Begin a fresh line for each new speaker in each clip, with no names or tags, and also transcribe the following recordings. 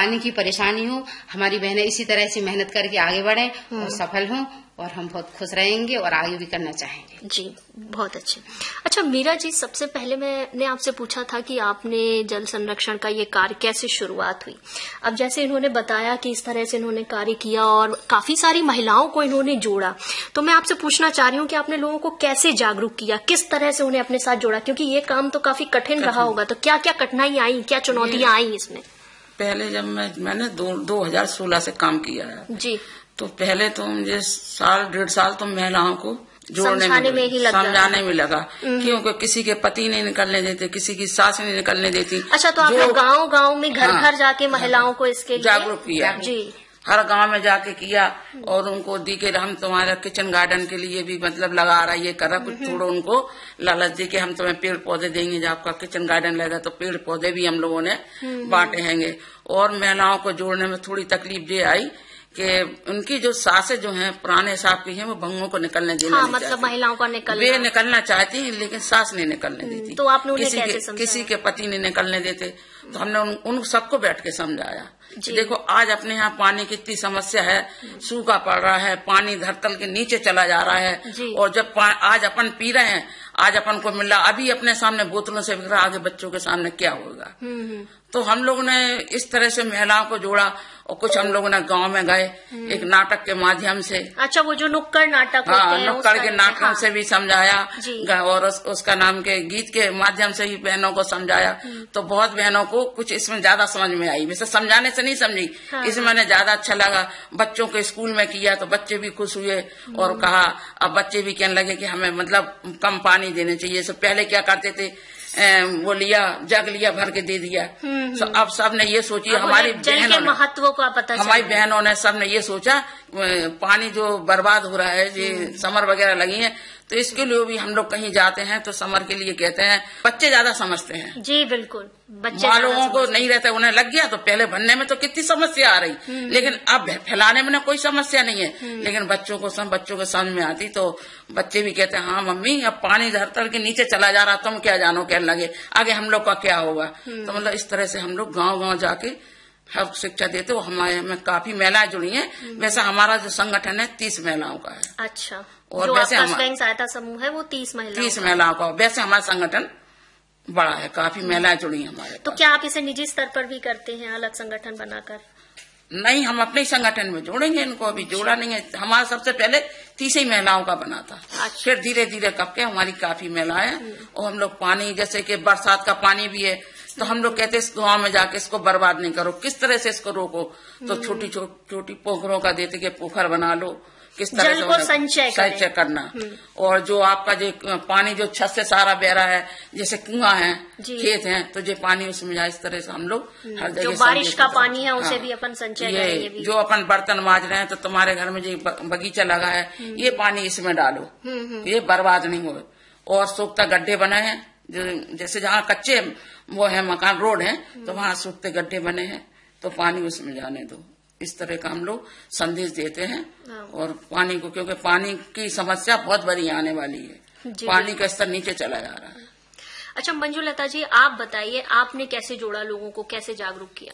पानी की परेशानी हो, हमारी बहनें इसी तरह से मेहनत करके आगे बढ़ें और सफल हों, और हम बहुत खुश रहेंगे और आगे भी करना चाहेंगे।
जी, बहुत अच्छे। अच्छा मीरा जी, सबसे पहले मैंने आपसे पूछा था कि आपने जल संरक्षण का ये कार्य कैसे शुरुआत हुई। अब जैसे इन्होंने बताया कि इस तरह से इन्होंने कार्य किया और काफी सारी महिलाओं को इन्होंने जोड़ा, तो मैं आपसे पूछना चाह रही हूँ कि आपने लोगों को कैसे जागरूक किया, किस तरह से उन्हें अपने साथ जोड़ा, क्योंकि ये काम तो काफी कठिन रहा होगा। तो क्या क्या कठिनाई आई, क्या चुनौतियां आई इसमें?
पहले जब मैंने 2016 से काम किया है जी, तो पहले तो मुझे 1.5 साल तो महिलाओं को जोड़ने में ही समझाने में लगा, क्योंकि किसी के पति नहीं निकलने देते, किसी की सास नहीं निकलने देती।
अच्छा, तो आपने गांव-गांव में घर घर जाके महिलाओं को इसके लिए
जागरूक किया
जी,
हर गांव में जाके किया, और उनको दी के हम तुम्हारा किचन गार्डन के लिए भी मतलब लगा रहा, ये कर रहा, कुछ थोड़ा उनको लालच दी के हम तुम्हें पेड़ पौधे देंगे, जब आपका किचन गार्डन लगेगा तो पेड़ पौधे भी हम लोगों ने बांटे हैंगे। और महिलाओं को जोड़ने में थोड़ी तकलीफ ये आई कि उनकी जो सासें जो हैं पुराने हिसाब की हैं, वो भंगों को निकलने देना नहीं
मतलब
चाहती।
महिलाओं का
वे निकलना चाहती हैं, लेकिन सास नहीं निकलने देती।
तो आपने उन्हें कैसे समझाया?
किसी के पति नहीं निकलने देते, तो हमने उन सबको बैठ के समझाया। देखो आज अपने यहाँ पानी की इतनी समस्या है, सूखा पड़ रहा है, पानी धरतल के नीचे चला जा रहा है, और जब आज अपन पी रहे हैं, आज अपन को मिल रहा, अभी अपने सामने बोतलों से बिक रहा, आगे बच्चों के सामने क्या होगा। तो हम लोगों ने इस तरह से महिलाओं को जोड़ा, और कुछ हम लोगों ने गांव में गए एक नाटक के माध्यम से।
अच्छा, वो जो नुक्कड़ नाटक होते हैं,
नुक्कड़ के नाटकों से भी समझाया, और उसका नाम के गीत के माध्यम से ही बहनों को समझाया। तो बहुत बहनों को कुछ इसमें ज्यादा समझ में आई, वैसे समझाने से नहीं समझी, इसमें मैंने ज्यादा अच्छा लगा। बच्चों के स्कूल में किया तो बच्चे भी खुश हुए, और कहा अब बच्चे भी कहने लगे कि हमें मतलब कम पानी देने चाहिए। सब पहले क्या करते थे, वो लिया जग लिया भर के दे दिया। तो अब सब ने ये सोची, हमारी बहनों ने,
महत्व का पता,
हमारी बहनों ने सब ने ये सोचा पानी जो बर्बाद हो रहा है, ये समर वगैरह लगी है, तो इसके लिए भी हम लोग कहीं जाते हैं तो समर के लिए कहते हैं। बच्चे ज्यादा समझते हैं।
जी बिल्कुल, बच्चे
लोगों को नहीं रहता, उन्हें लग गया तो पहले भरने में तो कितनी समस्या आ रही, लेकिन अब फैलाने में कोई समस्या नहीं है, लेकिन बच्चों को समझ में आती। तो बच्चे भी कहते हैं हाँ मम्मी, अब पानी धरतल के नीचे चला जा रहा, तुम क्या जानो, कहने लगे आगे हम लोग का क्या होगा। तो मतलब इस तरह से हम लोग गाँव जाके हर शिक्षा देते हो। हमें काफी महिलाएं जुड़ी हैं। वैसे हमारा जो संगठन है 30 महिलाओं का है।
अच्छा,
और
जो
वैसे
आपका स्वयं सहायता समूह है वो 30
महिलाओं का। वैसे हमारा संगठन बड़ा है, काफी महिलाएं जुड़ी हैं हमारे।
तो क्या आप इसे निजी स्तर पर भी करते हैं, अलग संगठन बनाकर?
नहीं, हम अपने संगठन में जोड़ेंगे इनको, अभी जोड़ा नहीं है। हमारा सबसे पहले 30 ही महिलाओं का बना था। फिर धीरे धीरे करके हमारी काफी महिलाएं, और हम लोग पानी, जैसे कि बरसात का पानी भी है, तो हम लोग कहते हैं इस गाँव में जाके इसको बर्बाद नहीं करो, किस तरह से इसको रोको। तो छोटी पोखरों का देते कि पोखर बना लो, किस तरह से संचय करना। और जो आपका जो पानी जो छत से सारा बह रहा है, जैसे कुआं है, खेत है, तो जो पानी उसमें जाए, इस तरह से हम लोग हर जगह।
जो बारिश का पानी है उसे भी अपन संचय करेंगे।
जो अपन बर्तन माज रहे हैं, तो तुम्हारे घर में जो बगीचा लगा है, ये पानी इसमें डालो, ये बर्बाद नहीं हो। और सूखता गड्ढे बने हैं, जैसे जहाँ कच्चे वो है मकान, रोड है, तो वहाँ सूखते गड्ढे बने हैं, तो पानी उसमें जाने दो। इस तरह का हम लोग संदेश देते हैं। और पानी को, क्योंकि पानी की समस्या बहुत बड़ी आने वाली है, पानी का स्तर नीचे चला जा रहा है।
अच्छा मंजुलता जी, आप बताइए, आपने कैसे जोड़ा लोगों को, कैसे जागरूक किया?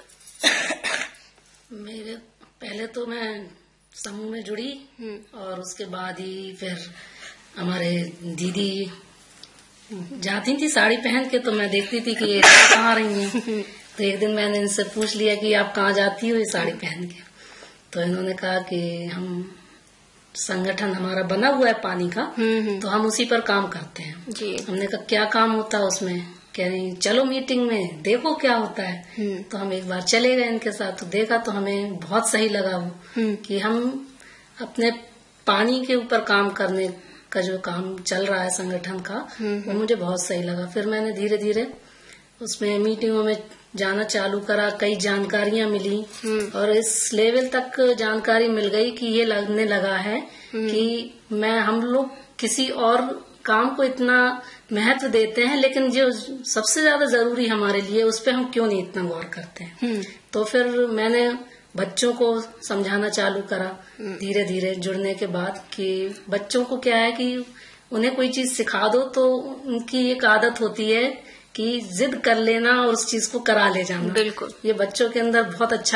मेरे पहले तो मैं समूह में जुड़ी, और उसके बाद ही फिर हमारे दीदी जाती थी साड़ी पहन के, तो मैं देखती थी कि ये कहाँ रही हैं। तो एक दिन मैंने इनसे पूछ लिया कि आप कहाँ जाती हो ये साड़ी पहन के। तो इन्होंने कहा कि हम संगठन हमारा बना हुआ है पानी का, तो हम उसी पर काम करते हैं। जी। हमने कहा क्या काम होता है उसमें? कह रही चलो मीटिंग में देखो क्या होता है। तो हम एक बार चले गए इनके साथ, तो देखा तो हमें बहुत सही लगा वो, कि हम अपने पानी के ऊपर काम करने का जो काम चल रहा है संगठन का, वो मुझे बहुत सही लगा। फिर मैंने धीरे धीरे उसमें मीटिंगों में जाना चालू करा, कई जानकारियां मिली, और इस लेवल तक जानकारी मिल गई कि ये लगने लगा है कि हम लोग किसी और काम को इतना महत्व देते हैं, लेकिन जो सबसे ज्यादा जरूरी हमारे लिए उस पर हम क्यों नहीं इतना गौर करते हैं। तो फिर मैंने बच्चों को समझाना चालू करा धीरे धीरे जुड़ने के बाद, कि बच्चों को क्या है कि उन्हें कोई चीज सिखा दो तो उनकी एक आदत होती है कि जिद कर लेना और उस चीज को करा ले जाना।
बिल्कुल,
ये बच्चों के अंदर बहुत अच्छा